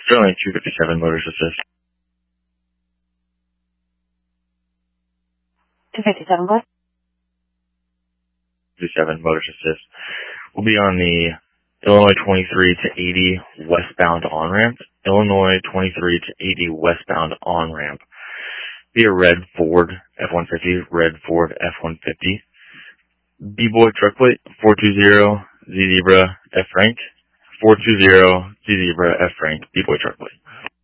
Sterling 257 Motors Assist. 257 what? 257 Motors Assist. We'll be on the Illinois 23 to 80 westbound on-ramp. Illinois 23 to 80 westbound on-ramp. Be a red Ford F-150, red Ford F-150. B-Boy truck plate, 420 Z Zebra F Frank, 420 Z Zebra F Frank, B-Boy truck plate.